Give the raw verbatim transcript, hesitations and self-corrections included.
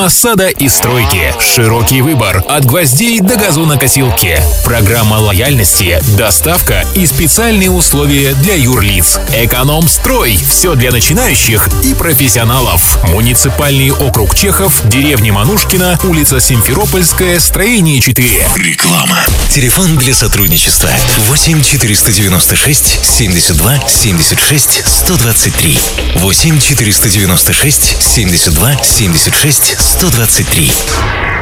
Программа сада и стройки. Широкий выбор от гвоздей до газонокосилки. Программа лояльности, доставка и специальные условия для юрлиц. Эконом-строй. Все для начинающих и профессионалов. Муниципальный округ Чехов, деревня Манушкина, улица Симферопольская, строение четыре. Реклама. Телефон для сотрудничества восемь четыреста девяносто шесть семьдесят два семьдесят шесть сто двадцать три. восемь четыреста девяносто шесть семьдесят два семьдесят шесть сто двадцать три.